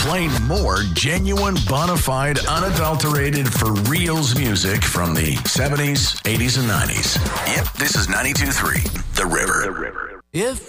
playing more genuine, bona fide, unadulterated, for reals music from the 70s, 80s, and 90s. Yep, this is 92.3 The River. If